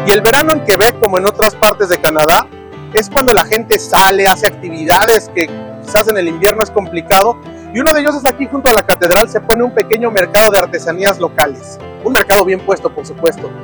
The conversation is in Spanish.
Y el verano en Quebec, como en otras partes de Canadá, es cuando la gente sale, hace actividades que quizás en el invierno es complicado. Y uno de ellos es aquí junto a la catedral, se pone un pequeño mercado de artesanías locales. Un mercado bien puesto, por supuesto.